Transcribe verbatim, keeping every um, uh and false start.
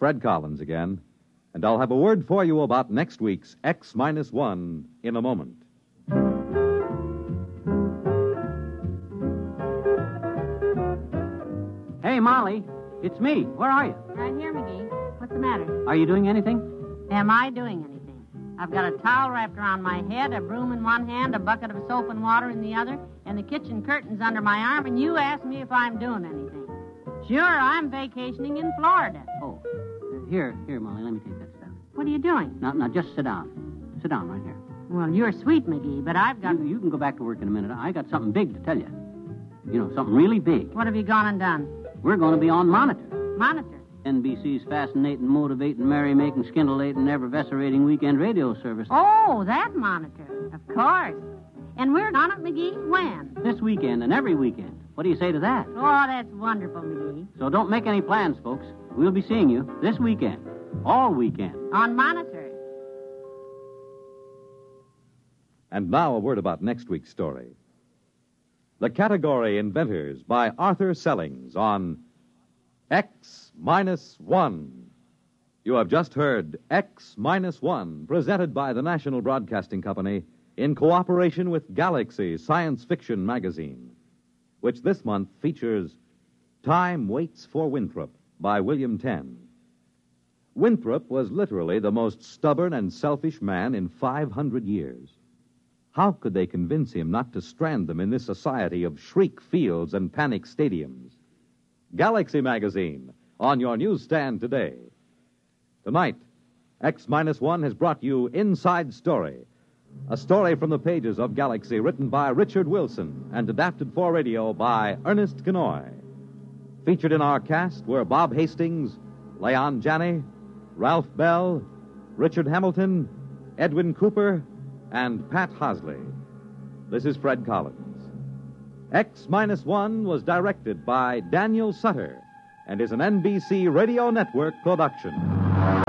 Fred Collins again, and I'll have a word for you about next week's X minus one in a moment. Hey, Molly, it's me. Where are you? Right here, McGee. What's the matter? Are you doing anything? Am I doing anything? I've got a towel wrapped around my head, a broom in one hand, a bucket of soap and water in the other, and the kitchen curtains under my arm, and you ask me if I'm doing anything. Sure, I'm vacationing in Florida. Oh, uh, here, here, Molly, let me take that stuff. What are you doing? Now, now, just sit down. Sit down right here. Well, you're sweet, McGee, but I've got... You, you can go back to work in a minute. I got something big to tell you. You know, something really big. What have you gone and done? We're going to be on Monitor. Monitor? N B C's fascinating, motivating, merry-making, scintillating, ever-vescerating weekend radio service. Oh, that Monitor. Of course. And we're on it, McGee? When? This weekend and every weekend. What do you say to that? Oh, that's wonderful, McGee. So don't make any plans, folks. We'll be seeing you this weekend. All weekend. On Monitor. And now a word about next week's story. The category Inventors by Arthur Sellings on X minus one. You have just heard X minus one, presented by the National Broadcasting Company in cooperation with Galaxy Science Fiction Magazine, which this month features Time Waits for Winthrop by William Tenn. Winthrop was literally the most stubborn and selfish man in five hundred years. How could they convince him not to strand them in this society of shriek fields and panic stadiums? Galaxy Magazine, on your newsstand today. Tonight, X minus one has brought you Inside Story, a story from the pages of Galaxy written by Richard Wilson and adapted for radio by Ernest Kenoy. Featured in our cast were Bob Hastings, Leon Janney, Ralph Bell, Richard Hamilton, Edwin Cooper, and Pat Hosley. This is Fred Collins. X minus one was directed by Daniel Sutter and is an N B C Radio Network production.